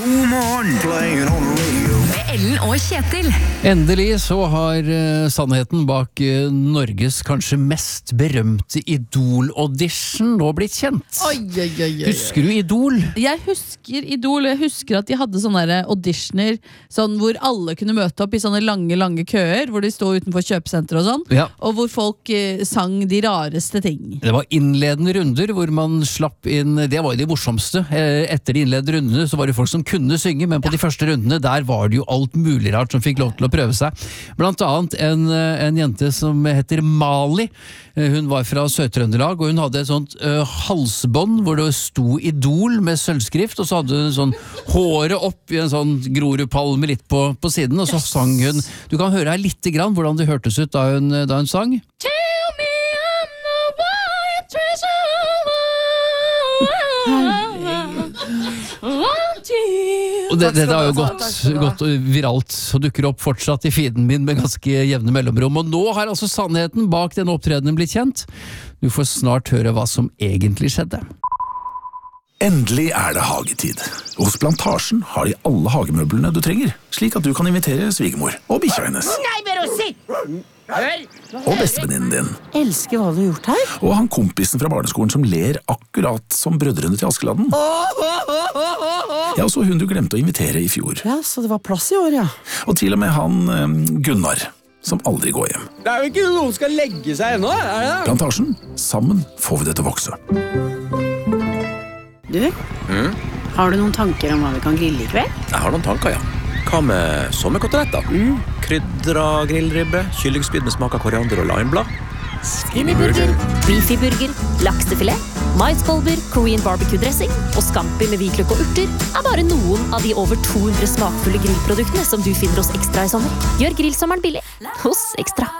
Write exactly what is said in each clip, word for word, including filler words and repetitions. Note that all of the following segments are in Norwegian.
God morgen, playing on the radio. Med Ellen og Kjetil. Endelig så har uh, sannheten bak uh, Norges kanskje mest berømte Idol-audition nå blitt kjent. Oi, oi, oi, oi. Husker du Idol? Jeg husker Idol, jeg husker at de hadde sånne der auditioner sånn hvor alle kunne møte opp i sånne lange, lange køer, hvor de stod utenfor kjøpesenter og sånn, Ja. og hvor folk uh, sang de rareste ting. Det var innledende runder hvor man slapp inn, det var jo de morsomste. Eh, Etter de innledende rundene så var det folk som kunne synge, men på de første rundene der var det jo alt mulig rart som fikk lov til å prøve seg. Blant annet en, en jente som heter Mali. Hun var fra Sør-Trøndelag, og hun hadde et sånt uh, halsbånd hvor det sto Idol med sølvskrift, og så hadde hun sånn håret opp i en sånn grorupalme litt på, på siden, og så yes. sang hun. Du kan høre her litt grann hvordan det hørtes ut da hun, da hun sang. Tell me I'm the white treasure. Og det, det, det har jo gått, gått viralt og dukker opp fortsatt i feeden min med ganske jevne mellomrom, og nå har altså sannheten bak denne opptredenen blitt kjent. Du får snart høre hva som egentlig skjedde. Endelig er det hagetid. Hos Plantasjen har de alle hagemøblene du trenger, slik at du kan invitere svigermor og bikkja hennes. Nei, Berossi! Hør! Og bestevenninnen din. Elsker hva du har gjort her. Og han kompisen fra barneskolen som ler akkurat som brødrene til Askeladden. Ja, og så hun du glemte å invitere i fjor. Ja, så det var plass i år, ja. Og til og med han um, Gunnar, som aldri går hjem. Det er jo ikke noen som skal legge seg ennå, er det? Plantasjen, sammen får vi det til å vokse. Du, Mm? har du noen tanker om hva vi kan grille i kveld? Jeg har noen tanker, ja. Hva med sommerkoteletter? Mm. Krydra grillribbe, kyllingspyd med smak av koriander og limeblad. Skinnyburger, beefyburger, laksefilet, maiskolber, Korean barbecue-dressing og scampi med hvitløk og urter er bare noen av de over to hundre smakfulle grillproduktene som du finner hos Ekstra i sommer. Gjør grillsommeren billig hos Ekstra.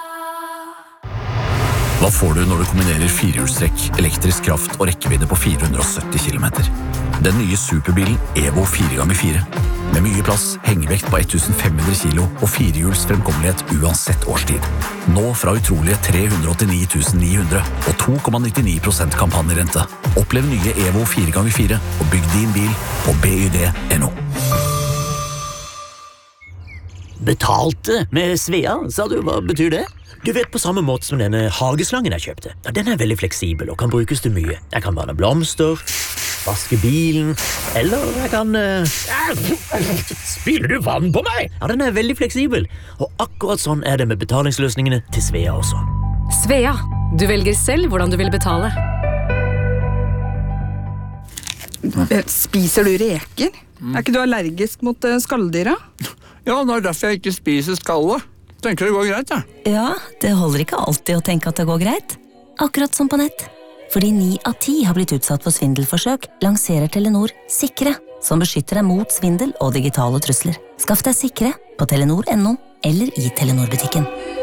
Hva får du når du kombinerer firehjulstrekk, elektrisk kraft og rekkevidde på fire hundre og sytti kilometer? Den nye superbilen Evo fire ganger fire. Med mye plass, hengevekt på femten hundre kilo og firehjuls fremkommelighet uansett årstid. Nå fra utrolige tre hundre og åttini tusen ni hundre og to komma nittini prosent kampanjerente. Opplev nye Evo fire ganger fire og bygg din bil på B Y D punktum no. Betalte med Svea, sa du. Hva betyr det? Du vet, på samme måte som denne hageslangen jeg kjøpte. Ja, den er veldig fleksibel og kan brukes til mye. Jeg kan vanne blomster, vaske bilen, eller jeg kan... Uh... Spiller du vann på meg? Ja, den er veldig fleksibel. Og akkurat sånn er det med betalingsløsningene til Svea også. Svea. Du velger selv hvordan du vil betale. Spiser du reker? Mm. Er ikke du allergisk mot uh, skalldyra? Ja, det er derfor jeg ikke spiser skallet. Tenker det går greit, ja. Ja, det holder ikke alltid å tenke at det går greit. Akkurat som på nett. Fordi ni av ti har blitt utsatt for svindelforsøk, lanserer Telenor Sikre, som beskytter deg mot svindel og digitale trusler. Skaff deg Sikre på telenor punktum no eller i Telenor-butikken.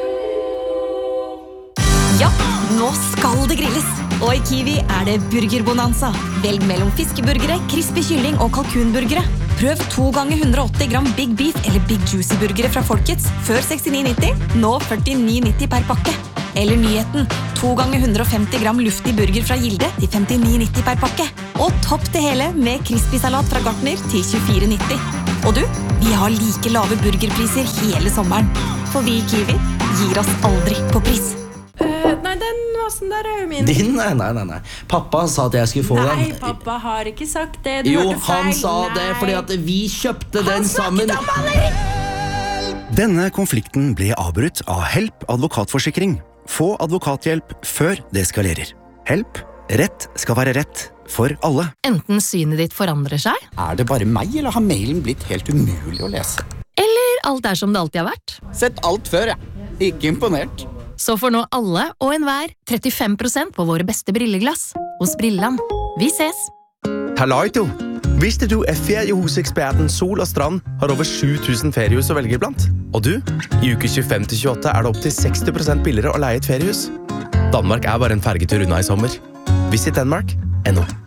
Ja, nå skal det grilles. Og i Kiwi er det burgerbonanza. Velg mellom fiskeburgere, crispy kylling og kalkunburgere. Prøv to ganger hundre og åtti gram Big Beef eller Big Juicy burgere fra Folkets før sekstini nitti, nå førtini nitti per pakke. Eller nyheten, to ganger hundre og femti gram luftig burger fra Gilde til femtini nitti per pakke. Og topp det hele med crispy salat fra Gartner til tjuefire nitti. Og du, vi har like lave burgerpriser hele sommeren. For vi i Kiwi gir oss aldri på pris. Uh, nei, den vasen der er jo min. Din? Nei, nei, nei, nei. Pappa sa at jeg skulle få nei, den. Nei, pappa har ikke sagt det. Du jo, hørte feil. Han sa nei. det fordi at vi kjøpte han den sammen. Han snakket om alle! Denne konflikten ble avbrutt av Help advokatforsikring. Få advokathjelp før det eskalerer. Help. Rett skal være rett for alle. Enten synet ditt forandrer seg, er det bare meg, eller har mailen blitt helt umulig å lese? Eller alt er som det alltid har vært. Sett alt før, ja. Ikke imponert. Så får nå alle og enhver trettifem prosent på våre beste brilleglass. Hos Brilland. Vi ses! Halløj du! Visste du at feriehuseksperten Sol og Strand har over sju tusen feriehus å velge blant? Og du? I uke tjuefem til tjueåtte er det opp til seksti prosent billigere å leie et feriehus. Danmark er bare en fergetur unna i sommer. Visit Denmark punktum no.